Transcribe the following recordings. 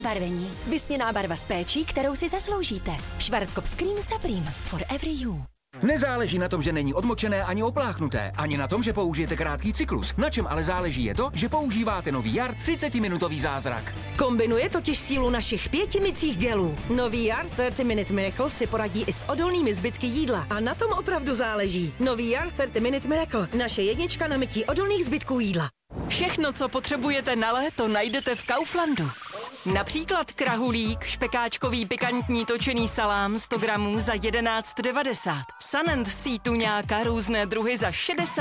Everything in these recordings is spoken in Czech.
Barvení. Vysněná barva s péčí, kterou si zasloužíte. Schwarzkopf Cream Supreme. For every you. Nezáleží na tom, že není odmočené ani opláchnuté, ani na tom, že použijete krátký cyklus. Na čem ale záleží je to, že používáte nový Jar 30-minutový zázrak. Kombinuje totiž sílu našich 5 mycích gelů. Nový Jar 30 Minute Miracle si poradí i s odolnými zbytky jídla. A na tom opravdu záleží. Nový Jar 30 Minute Miracle. Naše jednička na mytí odolných zbytků jídla. Všechno, co potřebujete na léto, najdete v Kauflandu. Například krahulík, špekáčkový pikantní točený salám 100 gramů za 11,90. Sun & Sea tuňáka různé druhy za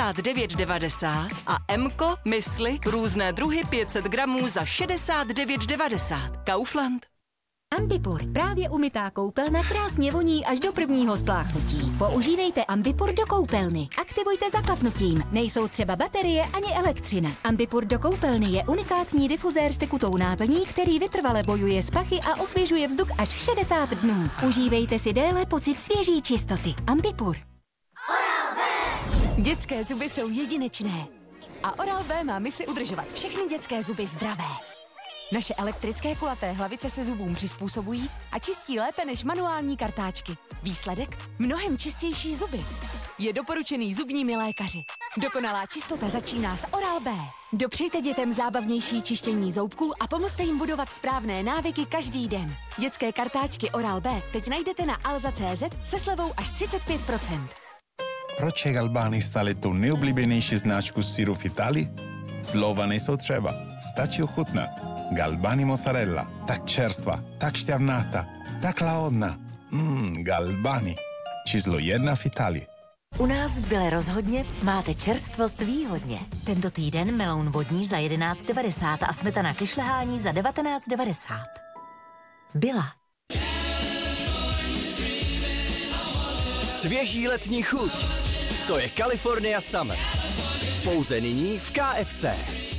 69,90 a Mko, mysli, různé druhy 500 gramů za 69,90. Kaufland. Ambipur. Právě umytá koupelna krásně voní až do prvního spláchnutí. Používejte Ambipur do koupelny. Aktivujte zaklapnutím. Nejsou třeba baterie ani elektřina. Ambipur do koupelny je unikátní difuzér s tekutou náplní, který vytrvale bojuje s pachy a osvěžuje vzduch až 60 dnů. Užívejte si déle pocit svěží čistoty. Ambipur. Oral-B. Dětské zuby jsou jedinečné. A Oral-B má misi udržovat všechny dětské zuby zdravé. Naše elektrické kulaté hlavice se zubům přizpůsobují a čistí lépe než manuální kartáčky. Výsledek? Mnohem čistější zuby. Je doporučený zubními lékaři. Dokonalá čistota začíná s Oral-B. Dopřejte dětem zábavnější čištění zoubků a pomozte jim budovat správné návyky každý den. Dětské kartáčky Oral-B teď najdete na alza.cz se slevou až 35%. Proč je Galbani stále tou nejoblíbenější značku syru v Itálii? Slova nejsou třeba, stačí ochutnat. Galbani mozzarella, tak čerstva, tak šťavnatá, tak lahodná. Galbani, číslo 1 v Itálii. U nás v Byle rozhodně máte čerstvost výhodně. Tento týden meloun vodní za 11,90 a smetana ke šlehání za 19,90. Byla. Svěží letní chuť. To je California Summer. Pouze nyní v KFC.